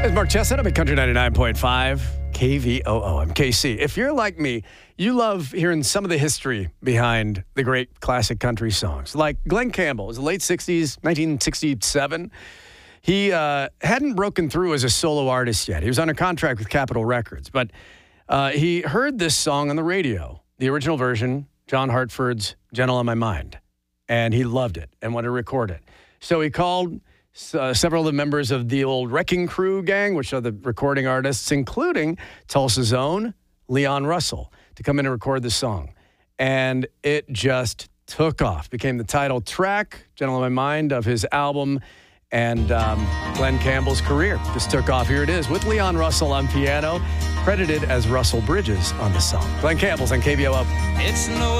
It's Mark Chesson. I'm at Country 99.5 KVOO. I'm KC. If you're like me, you love hearing some of the history behind the great classic country songs. Like Glen Campbell. It was the late 60s, 1967. He hadn't broken through as a solo artist yet. He was under contract with Capitol Records. But he heard this song on the radio, the original version, John Hartford's Gentle on My Mind. And he loved it and wanted to record it. So he called several of the members of the old Wrecking Crew gang, which are the recording artists, including Tulsa's own Leon Russell, to come in and record the song. And it just took off, became the title track, Gentle on My Mind, of his album, and Glen Campbell's career just took off. Here it is with Leon Russell on piano, credited as Russell Bridges on the song. Glen Campbell's on KVOO. It's no